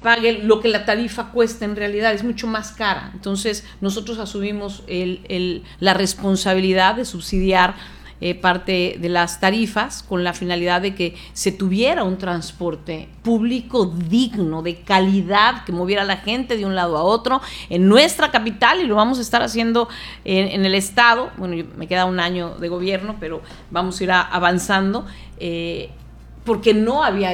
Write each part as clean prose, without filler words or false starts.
pague lo que la tarifa cuesta en realidad, es mucho más cara. Entonces nosotros asumimos la responsabilidad de subsidiar parte de las tarifas con la finalidad de que se tuviera un transporte público digno, de calidad, que moviera a la gente de un lado a otro en nuestra capital, y lo vamos a estar haciendo en el estado. Bueno, me queda un año de gobierno, pero vamos a ir avanzando, porque no había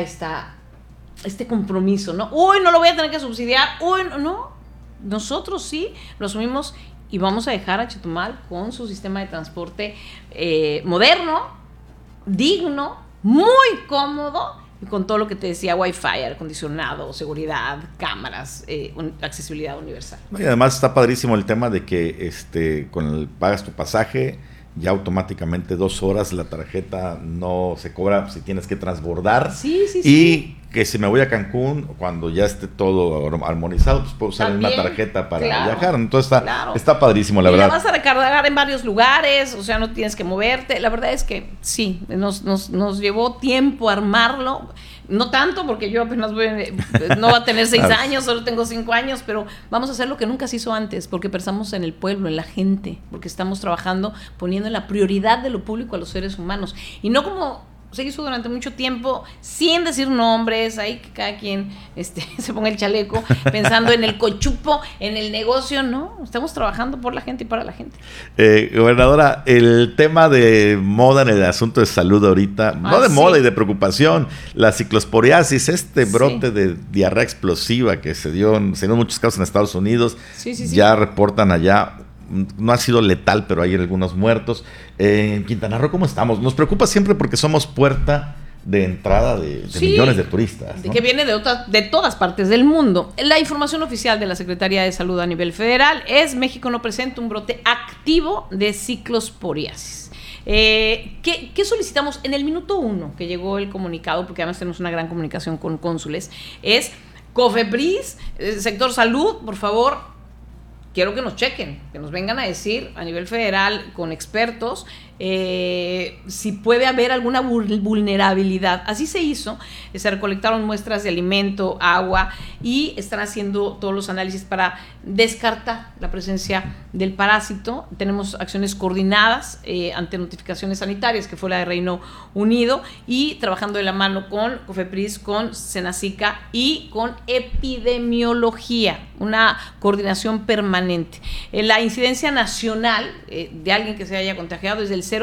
este compromiso, ¿no? Uy, no lo voy a tener que subsidiar, uy, no, nosotros sí lo asumimos. Y vamos a dejar a Chetumal con su sistema de transporte moderno, digno, muy cómodo, y con todo lo que te decía: Wi-Fi, aire acondicionado, seguridad, cámaras, accesibilidad universal. Y además está padrísimo el tema de que pagas tu pasaje, ya automáticamente 2 horas la tarjeta no se cobra si tienes que transbordar. Sí. Y que si me voy a Cancún, cuando ya esté todo armonizado, pues puedo usar una tarjeta para viajar. Entonces está padrísimo, la verdad. Y la vas a recargar en varios lugares, o sea, no tienes que moverte. La verdad es que sí, nos llevó tiempo armarlo. No tanto, porque yo apenas no va a tener 6 años, solo tengo 5 años, pero vamos a hacer lo que nunca se hizo antes, porque pensamos en el pueblo, en la gente, porque estamos trabajando poniendo en la prioridad de lo público a los seres humanos. Y no como se hizo durante mucho tiempo, sin decir nombres, ahí que cada quien se ponga el chaleco, pensando en el cochupo, en el negocio. No, estamos trabajando por la gente y para la gente. Gobernadora, el tema de moda en el asunto de salud ahorita, no de moda y de preocupación, la ciclosporiasis, brote de diarrea explosiva que se dio en muchos casos en Estados Unidos, ya reportan allá. No ha sido letal, pero hay algunos muertos. En Quintana Roo, ¿cómo estamos? Nos preocupa siempre porque somos puerta de entrada de millones de turistas, ¿no? Que viene de todas partes del mundo. La información oficial de la Secretaría de Salud a nivel federal es: México no presenta un brote activo de ciclosporiasis. ¿Qué solicitamos? En el minuto 1 que llegó el comunicado, porque además tenemos una gran comunicación con cónsules, es: COFEPRIS, sector salud, por favor, quiero que nos chequen, que nos vengan a decir a nivel federal con expertos si puede haber alguna vulnerabilidad. Así se hizo, se recolectaron muestras de alimento, agua, y están haciendo todos los análisis para descartar la presencia del parásito. Tenemos acciones coordinadas ante notificaciones sanitarias, que fue la de Reino Unido, y trabajando de la mano con COFEPRIS, con Senacica y con epidemiología, una coordinación permanente. La incidencia nacional de alguien que se haya contagiado es del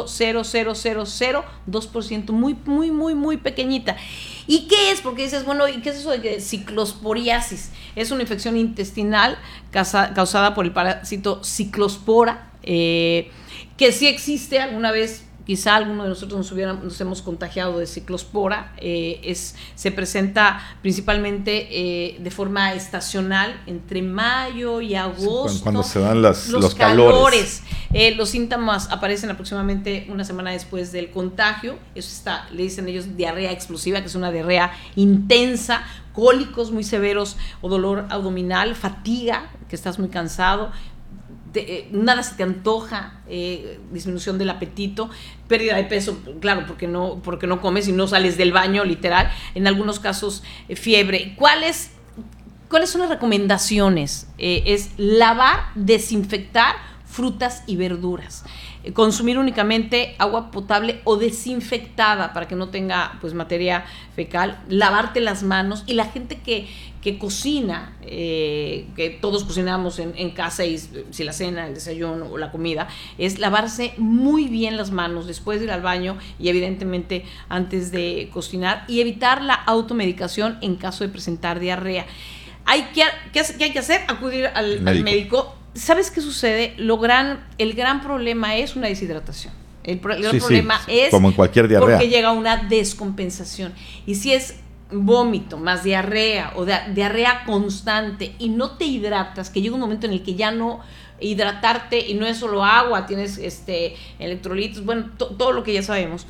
0.00002%, muy pequeñita. ¿Y qué es? Porque dices, bueno, ¿y qué es eso de ciclosporiasis? Es una infección intestinal causada por el parásito Ciclospora, que sí existe. Alguna vez quizá alguno de nosotros nos hemos contagiado de Ciclospora. Se presenta principalmente de forma estacional entre mayo y agosto. Cuando se dan los calores. Los síntomas aparecen aproximadamente una semana después del contagio. Eso le dicen ellos diarrea explosiva, que es una diarrea intensa, cólicos muy severos o dolor abdominal, fatiga, que estás muy cansado, nada se te antoja, disminución del apetito, pérdida de peso, claro, porque no comes y no sales del baño, literal. En algunos casos, fiebre. ¿Cuáles son las recomendaciones? Es lavar, desinfectar frutas y verduras, consumir únicamente agua potable o desinfectada para que no tenga materia fecal, lavarte las manos. Y la gente que cocina, que todos cocinamos en casa, y si la cena, el desayuno o la comida, es lavarse muy bien las manos después de ir al baño y evidentemente antes de cocinar, y evitar la automedicación en caso de presentar diarrea. ¿Qué hay que hacer? Acudir al médico. ¿Sabes qué sucede? El gran problema es una deshidratación. El problema es como en cualquier diarrea, porque llega una descompensación. Y si es vómito más diarrea o diarrea constante y no te hidratas, que llega un momento en el que ya no hidratarte, y no es solo agua, tienes electrolitos, bueno, todo lo que ya sabemos,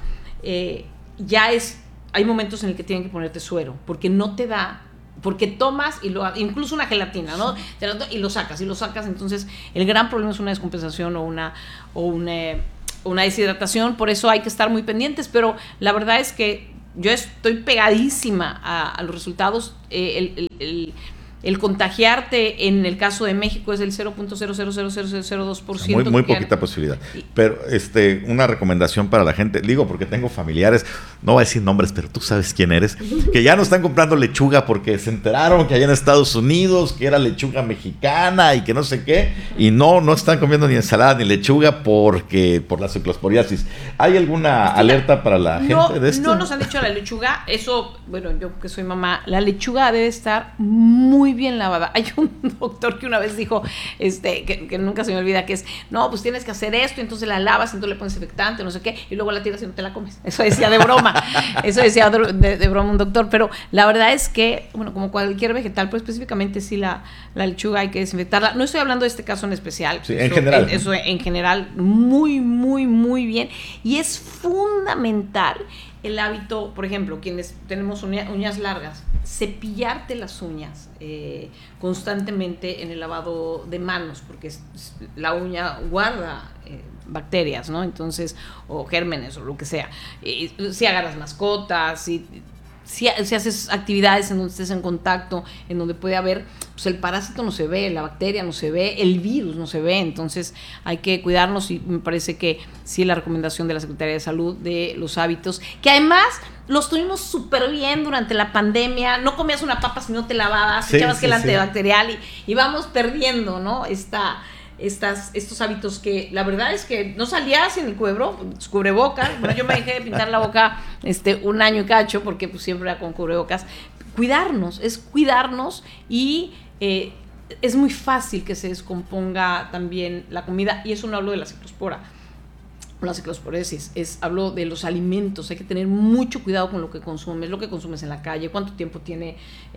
hay momentos en el que tienen que ponerte suero, porque no te da, porque tomas incluso una gelatina, ¿no? Y lo sacas, entonces el gran problema es una descompensación o una deshidratación. Por eso hay que estar muy pendientes, pero la verdad es que yo estoy pegadísima a los resultados. El contagiarte en el caso de México es del 0.00002%. Muy poquita posibilidad. Pero una recomendación para la gente, digo porque tengo familiares, no voy a decir nombres, pero tú sabes quién eres, que ya no están comprando lechuga porque se enteraron que allá en Estados Unidos que era lechuga mexicana y que no sé qué, y no están comiendo ni ensalada ni lechuga por la ciclosporiasis. ¿Hay alguna alerta para la gente de esto? No nos han dicho la lechuga, eso, bueno, yo que soy mamá, la lechuga debe estar muy bien lavada. Hay un doctor que una vez dijo, que nunca se me olvida, que es, no, pues tienes que hacer esto, entonces la lavas, entonces le pones infectante, no sé qué, y luego la tiras y no te la comes. Eso decía de broma, de broma un doctor, pero la verdad es que, bueno, como cualquier vegetal, pero específicamente sí la lechuga hay que desinfectarla. No estoy hablando de este caso en especial. Sí, en general. Eso en general, muy, muy, muy bien. Y es fundamental el hábito, por ejemplo, quienes tenemos uñas largas, cepillarte las uñas constantemente en el lavado de manos, porque la uña guarda bacterias, ¿no? Entonces, o gérmenes o lo que sea. Si agarras mascotas, si haces actividades en donde estés en contacto, en donde puede haber, pues el parásito no se ve, la bacteria no se ve, el virus no se ve, entonces hay que cuidarnos y me parece que sí la recomendación de la Secretaría de Salud de los hábitos, que además los tuvimos súper bien durante la pandemia, no comías una papa si no te lavabas, echabas gel antibacterial y vamos perdiendo, ¿no? Estos hábitos que la verdad es que no salía sin el cubrebocas. Bueno, yo me dejé de pintar la boca un año y cacho porque pues siempre era con cubrebocas. Cuidarnos y es muy fácil que se descomponga también la comida, y eso no hablo de la ciclospora. La ciclosporesis, hablo de los alimentos. Hay que tener mucho cuidado con lo que consumes en la calle, cuánto tiempo tiene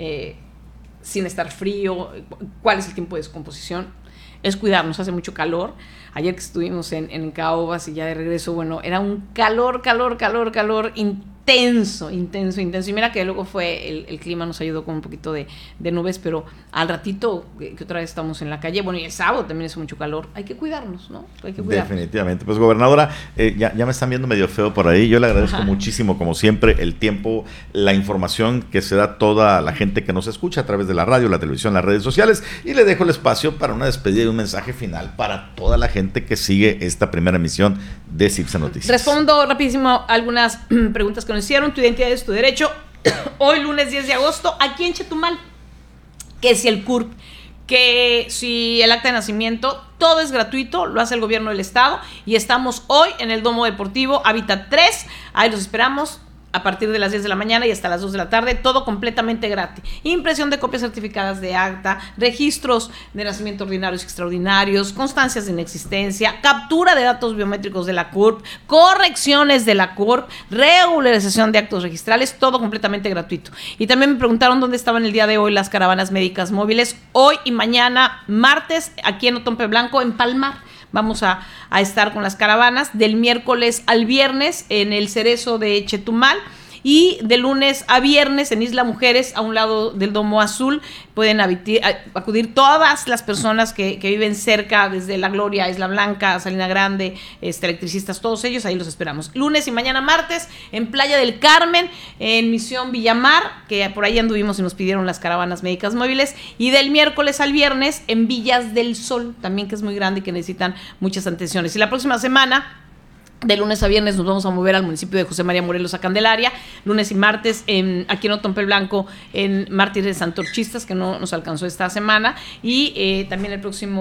sin estar frío, cuál es el tiempo de descomposición. Es cuidarnos, hace mucho calor. Ayer que estuvimos en Caobas y ya de regreso, bueno, era un calor intenso. Y mira que luego fue el clima nos ayudó con un poquito de nubes, pero al ratito que otra vez estamos en la calle, bueno, y el sábado también hace mucho calor. Hay que cuidarnos, ¿no? Definitivamente. Pues, gobernadora, ya me están viendo medio feo por ahí. Yo le agradezco muchísimo, como siempre, el tiempo, la información que se da toda la gente que nos escucha a través de la radio, la televisión, las redes sociales, y le dejo el espacio para una despedida y un mensaje final para toda la gente que sigue esta primera emisión de CIPSA Noticias. Respondo rapidísimo algunas preguntas que nos hicieron. Tu identidad es tu derecho. Hoy, lunes 10 de agosto, aquí en Chetumal, que si el CURP, que si el acta de nacimiento, todo es gratuito, lo hace el gobierno del estado, y estamos hoy en el Domo Deportivo Hábitat 3, ahí los esperamos a partir de las 10 de la mañana y hasta las 2 de la tarde, todo completamente gratis. Impresión de copias certificadas de acta, registros de nacimiento ordinarios y extraordinarios, constancias de inexistencia, captura de datos biométricos de la CURP, correcciones de la CURP, regularización de actos registrales, todo completamente gratuito. Y también me preguntaron dónde estaban el día de hoy las caravanas médicas móviles. Hoy y mañana, martes, aquí en Otompe Blanco, en Palmar. Vamos a estar con las caravanas del miércoles al viernes en el Cerezo de Chetumal, y de lunes a viernes en Isla Mujeres, a un lado del Domo Azul. Pueden acudir todas las personas que viven cerca, desde La Gloria, Isla Blanca, Salina Grande, electricistas, todos ellos, ahí los esperamos. Lunes y mañana martes en Playa del Carmen, en Misión Villamar, que por ahí anduvimos y nos pidieron las caravanas médicas móviles, y del miércoles al viernes en Villas del Sol, también, que es muy grande y que necesitan muchas atenciones. Y la próxima semana, de lunes a viernes, nos vamos a mover al municipio de José María Morelos, a Candelaria. Lunes y martes aquí en Otompe Blanco, en Mártires Santorchistas, que no nos alcanzó esta semana. Y también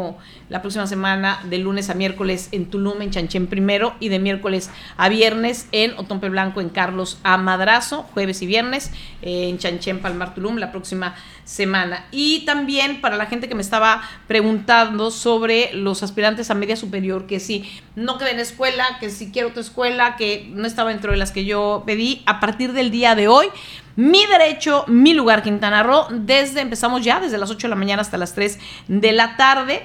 la próxima semana, de lunes a miércoles en Tulum, en Chanchén primero. Y de miércoles a viernes en Otompe Blanco, en Carlos A. Madrazo. Jueves y viernes en Chanchén, Palmar, Tulum, la próxima semana. Y también para la gente que me estaba preguntando sobre los aspirantes a media superior, que si no quedé en escuela, que si quiero otra escuela, que no estaba dentro de las que yo pedí, a partir del día de hoy, Mi Derecho, Mi Lugar, Quintana Roo, empezamos ya desde las 8 de la mañana hasta las 3 de la tarde,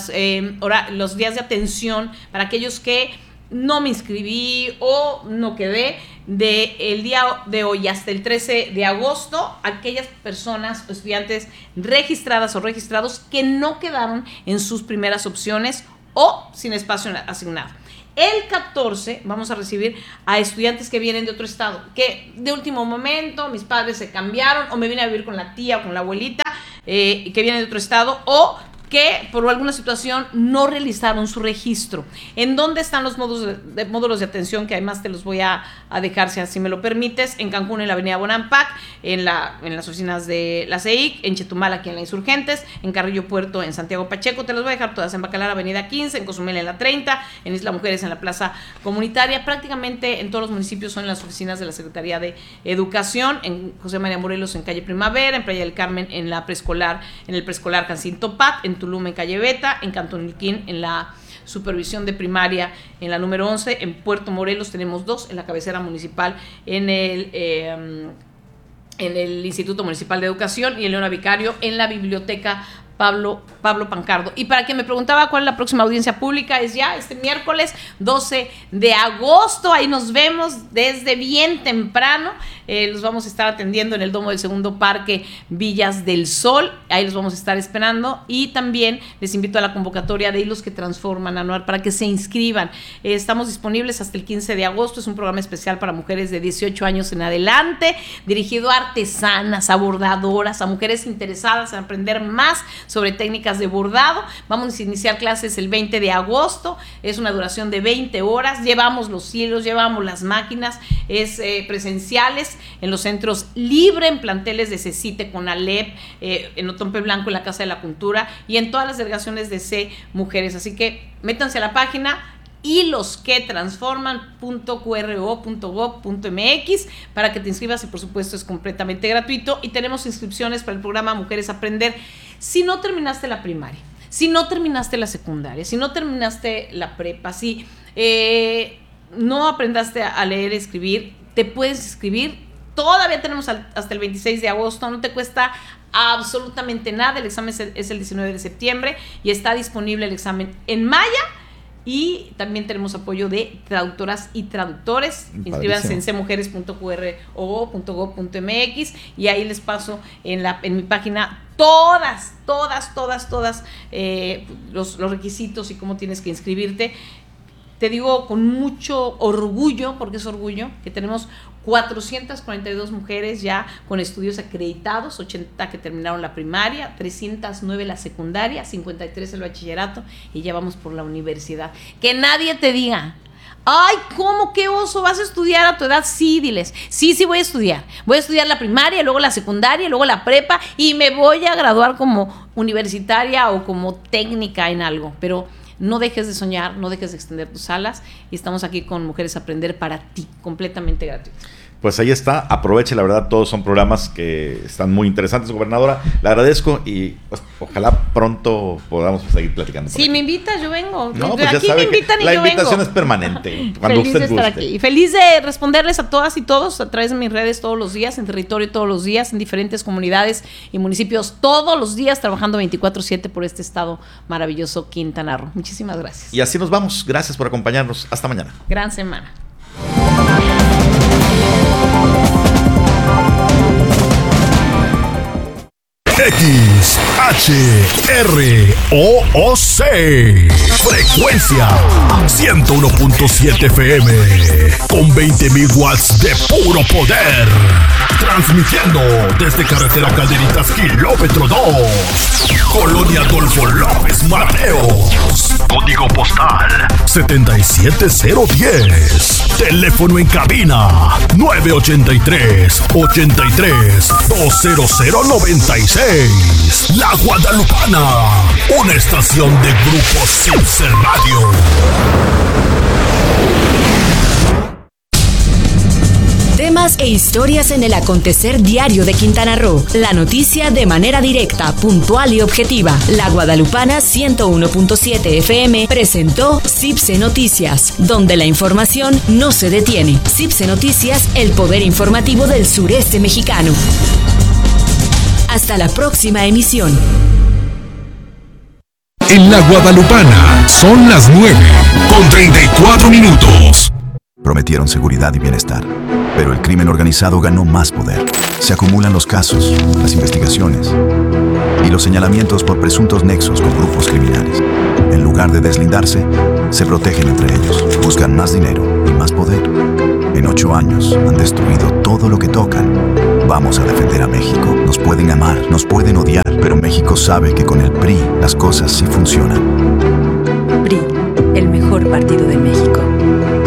los días de atención para aquellos que no me inscribí o no quedé, del día de hoy hasta el 13 de agosto, aquellas personas, estudiantes registradas o registrados que no quedaron en sus primeras opciones o sin espacio asignado. El 14 vamos a recibir a estudiantes que vienen de otro estado, que de último momento mis padres se cambiaron o me vine a vivir con la tía o con la abuelita, que vienen de otro estado, o que por alguna situación no realizaron su registro. ¿En dónde están los módulos de atención? Que además te los voy a dejar, si así me lo permites. En Cancún, en la avenida Bonampak, en las oficinas de la CEIC, en Chetumal, aquí en la Insurgentes, en Carrillo Puerto, en Santiago Pacheco, te los voy a dejar todas, en Bacalar, avenida 15, en Cozumel, en la 30, en Isla Mujeres, en la Plaza Comunitaria. Prácticamente en todos los municipios son en las oficinas de la Secretaría de Educación, en José María Morelos, en calle Primavera, en Playa del Carmen, en el preescolar Jacinto Pat, en Tulum, en calle Beta, en Cantonilquín, en la supervisión de primaria, en la número 11, en Puerto Morelos tenemos 2, en la cabecera municipal, en el Instituto Municipal de Educación, y en Leona Vicario, en la biblioteca Pablo Pancardo. Y para quien me preguntaba cuál es la próxima audiencia pública, es ya este miércoles 12 de agosto, ahí nos vemos desde bien temprano, los vamos a estar atendiendo en el domo del segundo parque Villas del Sol, ahí los vamos a estar esperando, y también les invito a la convocatoria de Hilos que Transforman anual para que se inscriban. Estamos disponibles hasta el 15 de agosto, es un programa especial para mujeres de 18 años en adelante, dirigido a artesanas, a bordadoras, a mujeres interesadas en aprender más sobre técnicas de bordado. Vamos a iniciar clases el 20 de agosto, es una duración de 20 horas, llevamos los hilos, llevamos las máquinas, es presenciales en los centros Libre, en planteles de CECITE con Alep, en Otompe Blanco, en la Casa de la Cultura, y en todas las delegaciones de C Mujeres. Así que métanse a la página hilosquetransforman.qro.gov.mx para que te inscribas, y por supuesto es completamente gratuito, y tenemos inscripciones para el programa Mujeres Aprender. Si no terminaste la primaria, si no terminaste la secundaria, si no terminaste la prepa, si no aprendaste a leer y escribir, te puedes inscribir. Todavía tenemos hasta el 26 de agosto, no te cuesta absolutamente nada. El examen es el 19 de septiembre y está disponible el examen en Maya. Y también tenemos apoyo de traductoras y traductores. Inscríbanse en cmujeres.qro.gov.mx y ahí les paso en mi página todas los requisitos y cómo tienes que inscribirte. Te digo con mucho orgullo, porque es orgullo, que tenemos 442 mujeres ya con estudios acreditados, 80 que terminaron la primaria, 309 la secundaria, 53 el bachillerato, y ya vamos por la universidad. Que nadie te diga: ay, ¿cómo? ¿Qué oso? ¿Vas a estudiar a tu edad? Sí, diles. Sí, voy a estudiar. Voy a estudiar la primaria, luego la secundaria, luego la prepa, y me voy a graduar como universitaria o como técnica en algo. Pero no dejes de soñar, no dejes de extender tus alas, y estamos aquí con Mujeres Aprender para ti, completamente gratuito. Pues ahí está, aproveche, la verdad, todos son programas que están muy interesantes, gobernadora. Le agradezco y pues, ojalá pronto podamos seguir platicando. Si me invitas, yo vengo. No, pues aquí me invitan y yo vengo. La invitación es permanente, cuando feliz usted de estar guste. Aquí. Y feliz de responderles a todas y todos a través de mis redes todos los días, en territorio todos los días, en diferentes comunidades y municipios todos los días, trabajando 24/7 por este estado maravilloso, Quintana Roo. Muchísimas gracias. Y así nos vamos. Gracias por acompañarnos. Hasta mañana. Gran semana. XHROOC frecuencia 101.7 FM con 20.000 watts de puro poder, transmitiendo desde carretera Calderitas kilómetro 2, Colonia Adolfo López Mateos, código postal 77010, teléfono en cabina 983-83-20096. La Guadalupana, una estación de Grupo Cipse Radio. Temas e historias en el acontecer diario de Quintana Roo. La noticia de manera directa, puntual y objetiva. La Guadalupana 101.7 FM presentó Cipse Noticias, donde la información no se detiene. Cipse Noticias, el poder informativo del sureste mexicano. Hasta la próxima emisión. En la Guadalupana son las 9:34. Prometieron seguridad y bienestar, pero el crimen organizado ganó más poder. Se acumulan los casos, las investigaciones y los señalamientos por presuntos nexos con grupos criminales. En lugar de deslindarse, Se protegen entre ellos, buscan más dinero y más poder. En 8 años han destruido todo lo que tocan. Vamos a defender a México. Nos pueden amar, nos pueden odiar, pero México sabe que con el PRI las cosas sí funcionan. PRI, el mejor partido de México.